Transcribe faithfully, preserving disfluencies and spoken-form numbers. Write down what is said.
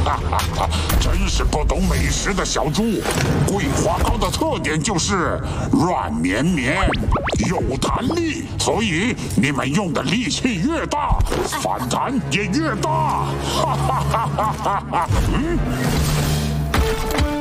哈哈哈！真是不懂美食的小猪。桂花糕的特点就是软绵绵，有弹力，所以你们用的力气越大，反弹也越大。哈哈哈哈哈哈！嗯。